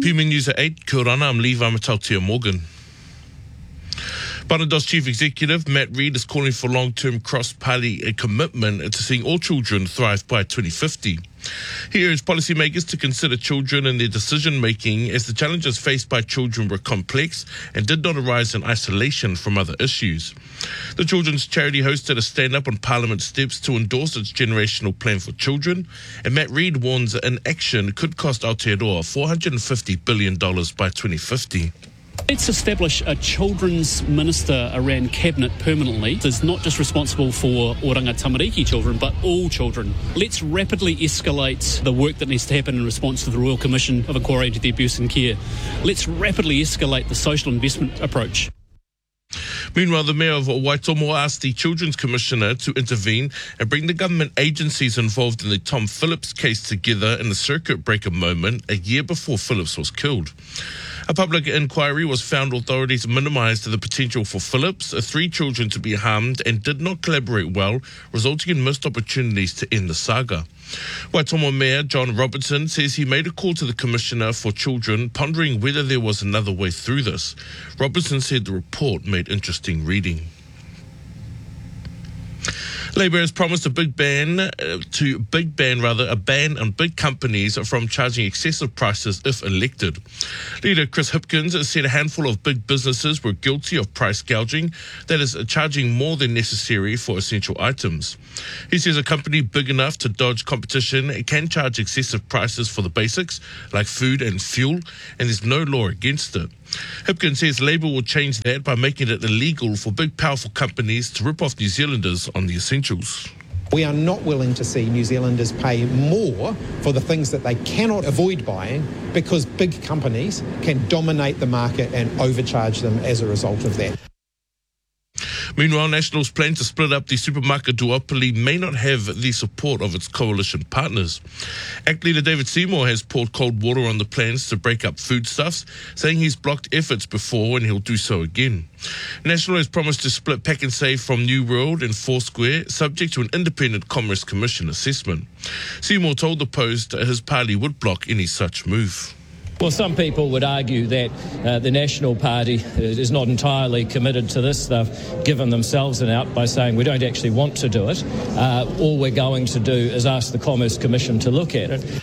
PMN News at 8. Kia ora, I'm Lee Vamatautia Morgan. Banados Chief Executive Matt Reid is calling for long-term cross-party commitment to seeing all children thrive by 2050. He urged policymakers to consider children in their decision-making as the challenges faced by children were complex and did not arise in isolation from other issues. The children's charity hosted a stand-up on Parliament steps to endorse its generational plan for children, and Matt Reid warns that inaction could cost Aotearoa $450 billion by 2050. Let's establish a children's minister around cabinet permanently. It's not just responsible for Oranga Tamariki children, but all children. Let's rapidly escalate the work that needs to happen in response to the Royal Commission of Inquiry into the Abuse and Care. Let's rapidly escalate the social investment approach. Meanwhile, the Mayor of Waitomo asked the Children's Commissioner to intervene and bring the government agencies involved in the Tom Phillips case together in a circuit breaker moment a year before Phillips was killed. A public inquiry was found authorities minimised the potential for Phillips, 3 children to be harmed, and did not collaborate well, resulting in missed opportunities to end the saga. Waitomo Mayor John Robertson says he made a call to the Commissioner for Children, pondering whether there was another way through this. Robertson said the report made interesting reading. Labour has promised a ban on big companies from charging excessive prices if elected. Leader Chris Hipkins said a handful of big businesses were guilty of price gouging, that is, charging more than necessary for essential items. He says a company big enough to dodge competition can charge excessive prices for the basics, like food and fuel, and there's no law against it. Hipkins says Labour will change that by making it illegal for big, powerful companies to rip off New Zealanders on the essentials. We are not willing to see New Zealanders pay more for the things that they cannot avoid buying because big companies can dominate the market and overcharge them as a result of that. Meanwhile, National's plan to split up the supermarket duopoly may not have the support of its coalition partners. ACT leader David Seymour has poured cold water on the plans to break up foodstuffs, saying he's blocked efforts before and he'll do so again. National has promised to split Pack and Save from New World and Foursquare, subject to an independent Commerce Commission assessment. Seymour told the Post his party would block any such move. Well, some people would argue that the National Party is not entirely committed to this. They've given themselves an out by saying we don't actually want to do it. All we're going to do is ask the Commerce Commission to look at it.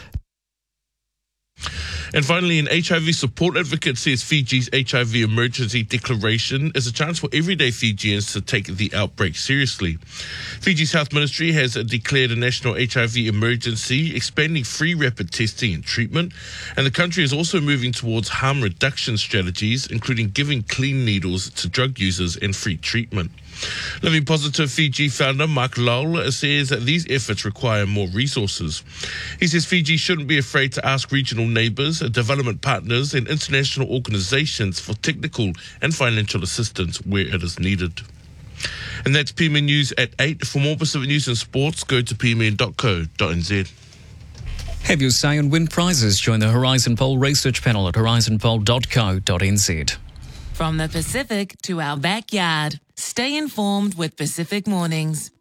And finally, an HIV support advocate says Fiji's HIV emergency declaration is a chance for everyday Fijians to take the outbreak seriously. Fiji's health ministry has declared a national HIV emergency, expanding free rapid testing and treatment, and the country is also moving towards harm reduction strategies, including giving clean needles to drug users and free treatment. Living Positive Fiji founder Mark Lowell says that these efforts require more resources. He says Fiji shouldn't be afraid to ask regional neighbours, development partners and international organisations for technical and financial assistance where it is needed. And that's PMN News at 8. For more Pacific news and sports, go to pmn.co.nz. Have your say and win prizes. Join the Horizon Poll research panel at horizonpoll.co.nz. From the Pacific to our backyard, stay informed with Pacific Mornings.